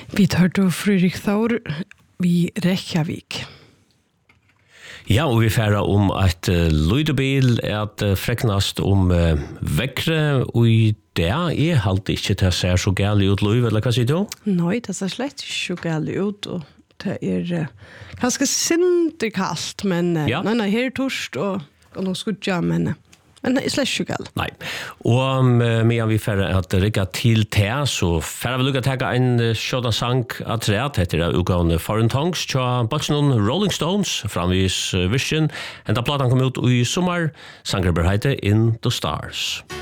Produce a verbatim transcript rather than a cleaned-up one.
Vi tar då Fredrik Thor vid Reykjavik. Ja, og vi færa om at uh, lydebil er at uh, freknast om uh, vekkre, og i det er halt ikke til å se så gærlig ut, Løyv, eller hva sier du? Nei, det ser slett ikke så gærlig ut, og det er uh, ganske sindig kaldt, men uh, ja. nei, nei, her er torst, og, og noe skudja, men... Uh, Men det er slett ikke galt. Nei. Og um, medan vi får at rikka til te, så får vi lukka teka en sjådan sang at treat, heter det utgående Foreign Tongues, tja baksen Rolling Stones, framvis uh, Vision. Enda platan kom ut i sommar, sanger ber heite In the Stars.